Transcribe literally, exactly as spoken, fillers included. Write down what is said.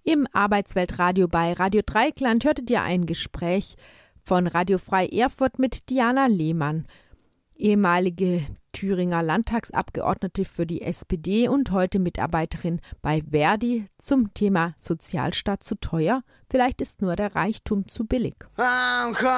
Im Arbeitsweltradio bei Radio Dreieckland hörtet ihr ein Gespräch von Radio Frei Erfurt mit Diana Lehmann, ehemalige Thüringer Landtagsabgeordnete für die S P D und heute Mitarbeiterin bei Verdi zum Thema Sozialstaat zu teuer? Vielleicht ist nur der Reichtum zu billig.